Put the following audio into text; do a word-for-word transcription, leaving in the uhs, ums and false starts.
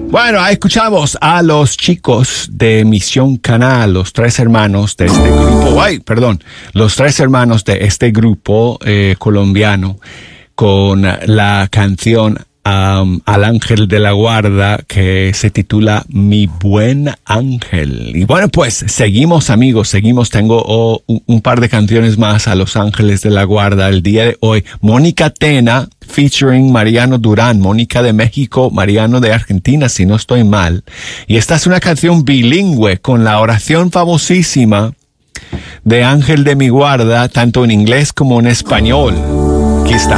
Bueno, escuchamos a los chicos de Misión Canal, los tres hermanos de este grupo, ay, perdón, los tres hermanos de este grupo eh, colombiano con la canción um, Al Ángel de la Guarda que se titula Mi Buen Ángel. Y bueno, pues seguimos amigos, seguimos, tengo oh, un, un par de canciones más a Los Ángeles de la Guarda el día de hoy. Mónica Tena featuring Mariano Durán, Mónica de México, Mariano de Argentina, si no estoy mal. Y esta es una canción bilingüe con la oración famosísima de Ángel de mi Guarda, tanto en inglés como en español. Aquí está.